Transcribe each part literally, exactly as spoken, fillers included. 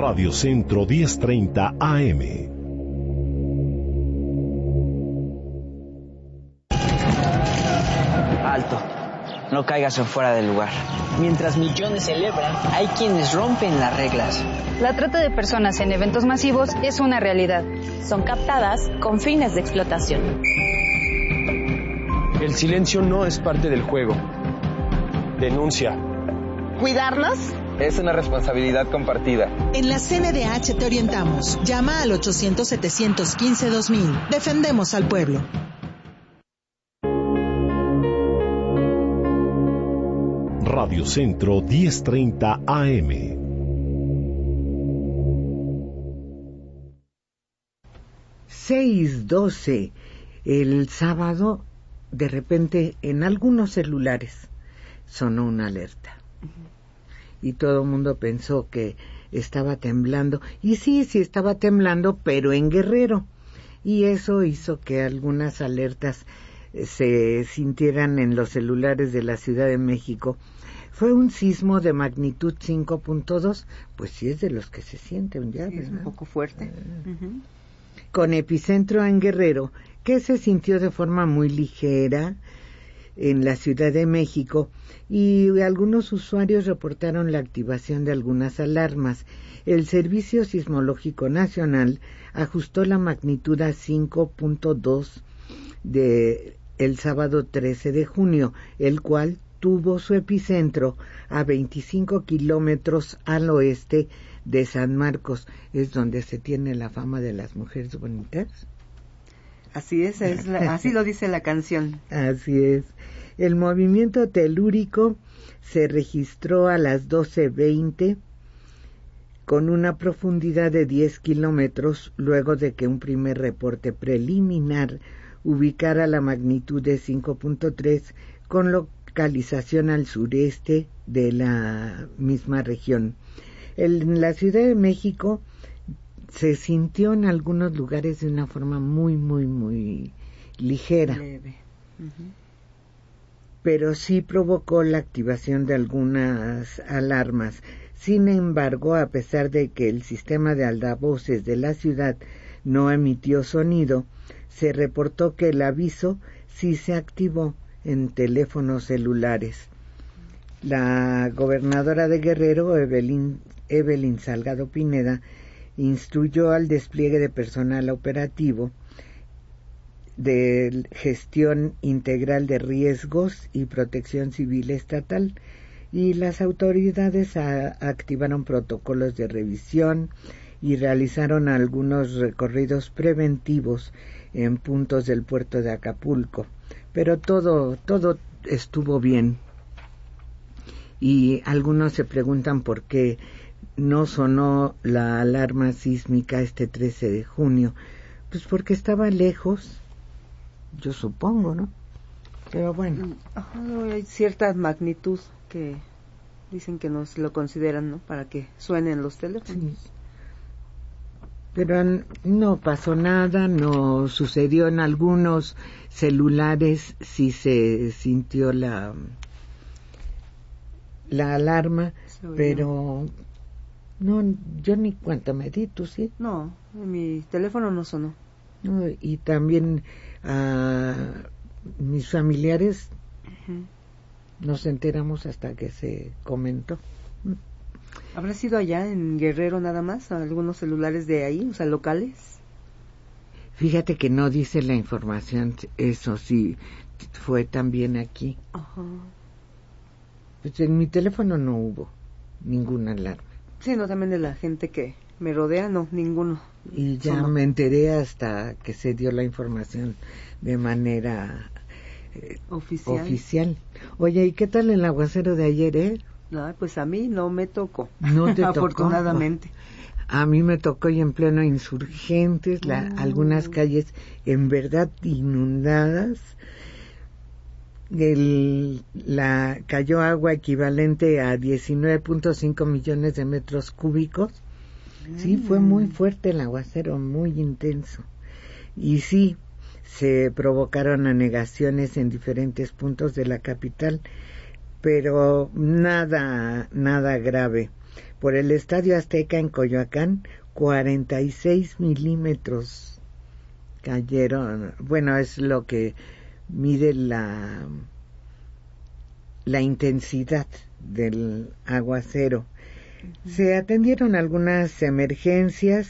Radio Centro diez treinta A M. Alto. No caigas en fuera del lugar. Mientras millones celebran, hay quienes rompen las reglas. La trata de personas en eventos masivos es una realidad. Son captadas con fines de explotación. El silencio no es parte del juego. Denuncia. ¿Cuidarnos? Es una responsabilidad compartida. En la C N D H te orientamos. Llama al ochocientos, setecientos quince, dos mil. Defendemos al pueblo. Radio Centro diez treinta A M. seis doce. El sábado, de repente, en algunos celulares sonó una alerta. Uh-huh. Y todo el mundo pensó que estaba temblando. Y sí, sí estaba temblando, pero en Guerrero. Y eso hizo que algunas alertas eh, se sintieran en los celulares de la Ciudad de México. Fue un sismo de magnitud cinco punto dos, pues sí es de los que se sienten ya, sí, es un poco fuerte. Uh-huh. Con epicentro en Guerrero, que se sintió de forma muy ligera en la Ciudad de México, y algunos usuarios reportaron la activación de algunas alarmas. El Servicio Sismológico Nacional ajustó la magnitud a cinco punto dos de el sábado trece de junio, el cual tuvo su epicentro a veinticinco kilómetros al oeste de San Marcos. Es donde se tiene la fama de las mujeres bonitas. Así es, es la, así lo dice la canción. Así es. El movimiento telúrico se registró a las doce veinte con una profundidad de diez kilómetros, luego de que un primer reporte preliminar ubicara la magnitud de cinco punto tres con localización al sureste de la misma región. En la Ciudad de México se sintió en algunos lugares de una forma muy, muy, muy ligera. Leve. Uh-huh. Pero sí provocó la activación de algunas alarmas. Sin embargo, a pesar de que el sistema de altavoces de la ciudad no emitió sonido, se reportó que el aviso sí se activó en teléfonos celulares. La gobernadora de Guerrero, Evelyn, Evelyn Salgado Pineda, instruyó al despliegue de personal operativo de gestión integral de riesgos y protección civil estatal, y las autoridades a, activaron protocolos de revisión y realizaron algunos recorridos preventivos en puntos del puerto de Acapulco, pero todo todo estuvo bien. Y algunos se preguntan por qué no sonó la alarma sísmica este trece de junio. Pues porque estaba lejos, yo supongo, ¿no? Pero bueno. Ajá, hay cierta magnitud que dicen que no se lo consideran, ¿no? Para que suenen los teléfonos. Sí. Pero no pasó nada, no sucedió en algunos celulares, sí se sintió la la alarma, pero no, yo ni cuenta me di, ¿tú sí? No, mi teléfono no sonó. No, y también a mis familiares uh-huh. nos enteramos hasta que se comentó. ¿Habrá sido allá en Guerrero nada más, algunos celulares de ahí, o sea, locales? Fíjate que no dice la información, eso sí, fue también aquí. Ajá. Pues en mi teléfono no hubo ninguna alarma. Sí, no, también de la gente que me rodea, no, ninguno. Y ya Solo. me enteré hasta que se dio la información de manera eh, oficial. oficial. Oye, ¿y qué tal el aguacero de ayer, eh? No, pues a mí no me tocó. No te tocó. Afortunadamente. A mí me tocó y en pleno Insurgentes, la, mm. algunas calles en verdad inundadas. El, la cayó agua equivalente a diecinueve punto cinco millones de metros cúbicos. Mm. Sí, fue muy fuerte el aguacero, muy intenso. Y sí, se provocaron anegaciones en diferentes puntos de la capital, pero nada, nada grave. por el Estadio Azteca en Coyoacán, cuarenta y seis milímetros cayeron. Bueno, es lo que mide la, la intensidad del aguacero. Uh-huh. Se atendieron algunas emergencias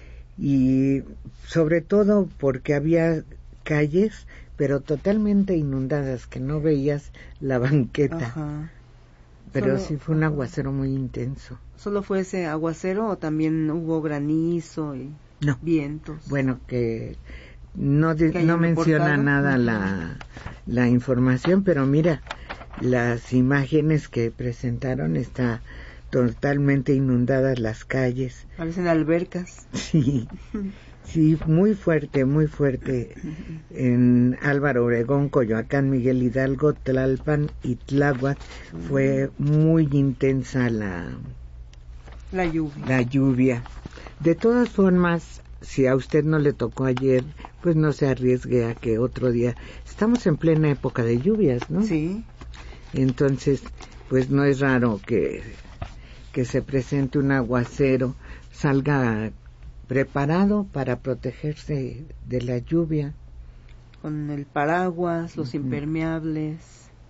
y sobre todo porque había calles pero totalmente inundadas que no veías la banqueta. Ajá. Pero Solo, sí fue un aguacero muy intenso. ¿Solo fue ese aguacero o también hubo granizo y no. vientos? Bueno, que no, de, ¿Que no menciona nada uh-huh. la, la información, pero mira, las imágenes que presentaron, está totalmente inundadas las calles. Parecen albercas. Sí, sí, muy fuerte, muy fuerte. En Álvaro Obregón, Coyoacán, Miguel Hidalgo, Tlalpan y Tláhuac fue muy intensa la, la lluvia. La lluvia. De todas formas, si a usted no le tocó ayer, pues no se arriesgue a que otro día. Estamos en plena época de lluvias, ¿no? Sí. Entonces, pues no es raro que, que se presente un aguacero, salga preparado para protegerse de la lluvia. Con el paraguas, los uh-huh. impermeables.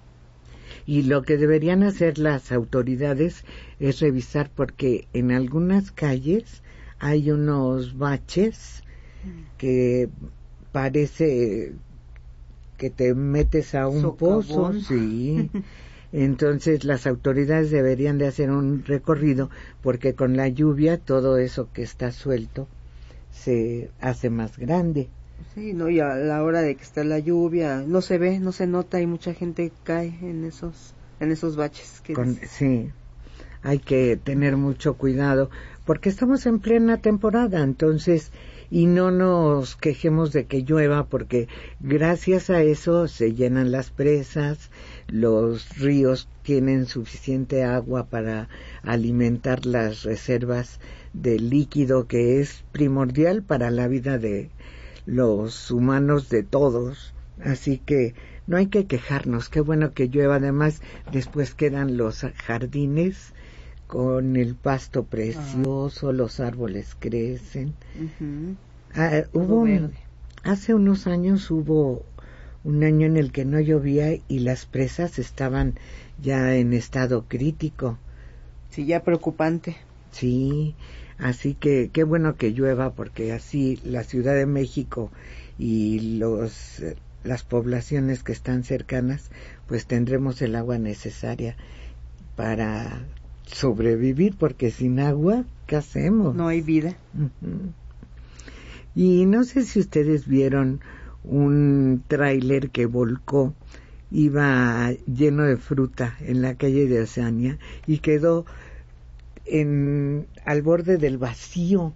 Y lo que deberían hacer las autoridades es revisar, porque en algunas calles hay unos baches que parece que te metes a un Socavón. pozo, sí. Entonces las autoridades deberían de hacer un recorrido, porque con la lluvia todo eso que está suelto se hace más grande. Sí, no, y a la hora de que está la lluvia no se ve, no se nota y mucha gente cae en esos en esos baches. Que con, sí, hay que tener mucho cuidado porque estamos en plena temporada, entonces, y no nos quejemos de que llueva, porque gracias a eso se llenan las presas, los ríos tienen suficiente agua para alimentar las reservas de líquido que es primordial para la vida de los humanos, de todos. Así que no hay que quejarnos, qué bueno que llueva. Además, después quedan los jardines con el pasto precioso, ah. los árboles crecen. Uh-huh. Ah, hubo un, hace unos años hubo un año en el que no llovía y las presas estaban ya en estado crítico. Sí, ya preocupante. Sí, así que qué bueno que llueva, porque así la Ciudad de México y los las poblaciones que están cercanas pues tendremos el agua necesaria para sobrevivir, porque sin agua, ¿qué hacemos? No hay vida. Uh-huh. Y no sé si ustedes vieron un tráiler que volcó, iba lleno de fruta en la calle de Oceanía y quedó en al borde del vacío.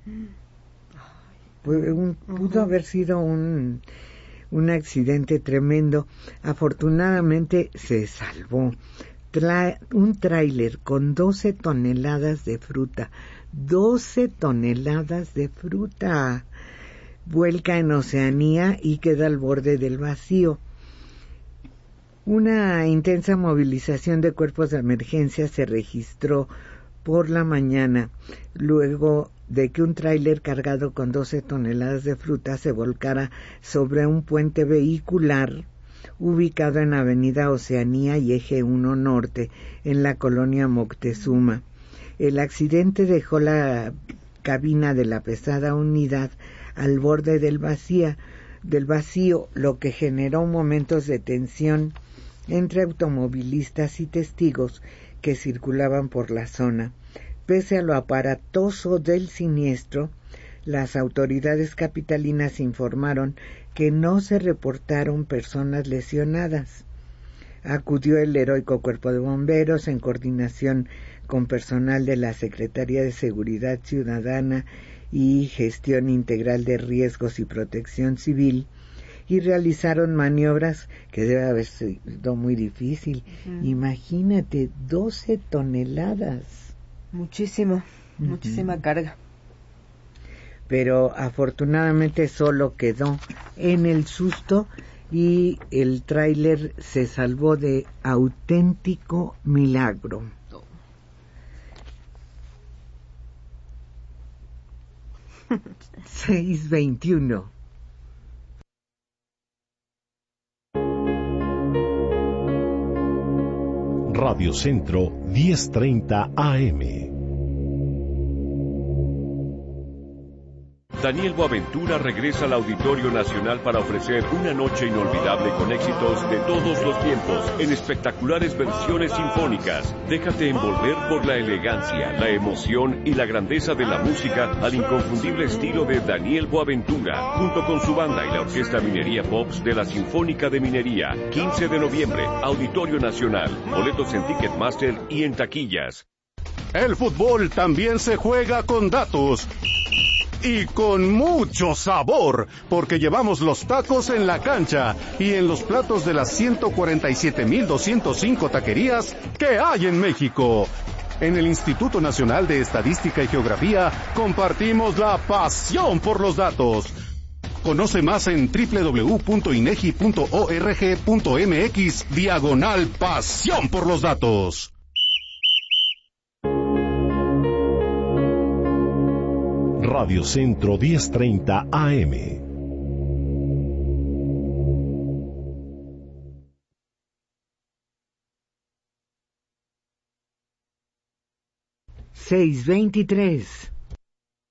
Un, pudo uh-huh. haber sido un un accidente tremendo. Afortunadamente se salvó. Tra- un tráiler con doce toneladas de fruta, doce toneladas de fruta, vuelca en Oceanía y queda al borde del vacío. Una intensa movilización de cuerpos de emergencia se registró por la mañana, luego de que un tráiler cargado con doce toneladas de fruta se volcara sobre un puente vehicular ubicado en Avenida Oceanía y Eje uno Norte, en la colonia Moctezuma. El accidente dejó la cabina de la pesada unidad al borde del vacío, del vacío, lo que generó momentos de tensión entre automovilistas y testigos que circulaban por la zona. Pese a lo aparatoso del siniestro, las autoridades capitalinas informaron que no se reportaron personas lesionadas. Acudió el heroico Cuerpo de Bomberos en coordinación con personal de la Secretaría de Seguridad Ciudadana y Gestión Integral de Riesgos y Protección Civil, y realizaron maniobras que debe haber sido muy difícil. Uh-huh. Imagínate, doce toneladas. Muchísimo, uh-huh. muchísima carga. Pero afortunadamente solo quedó en el susto y el tráiler se salvó de auténtico milagro. seis veintiuno. Radio Centro diez treinta A M. Daniel Boaventura regresa al Auditorio Nacional para ofrecer una noche inolvidable con éxitos de todos los tiempos, en espectaculares versiones sinfónicas. Déjate envolver por la elegancia, la emoción y la grandeza de la música al inconfundible estilo de Daniel Boaventura, junto con su banda y la Orquesta Minería Pops de la Sinfónica de Minería. quince de noviembre, Auditorio Nacional. Boletos en Ticketmaster y en taquillas. El fútbol también se juega con datos. Y con mucho sabor, porque llevamos los tacos en la cancha y en los platos de las ciento cuarenta y siete mil doscientos cinco taquerías que hay en México. En el Instituto Nacional de Estadística y Geografía compartimos la pasión por los datos. Conoce más en doble u doble u doble u punto inegi punto org punto mx diagonal pasión por los datos. Radio Centro diez treinta A M. seis veintitrés.